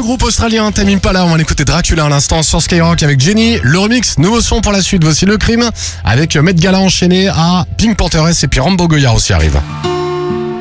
groupe australien Tame Impala, on va écouter Dracula à l'instant sur Skyrock avec Jenny. Le remix, nouveau son pour la suite, voici Le Crime avec Met Gala enchaîné à Pink Panthers et puis Rambo Goyard aussi arrive.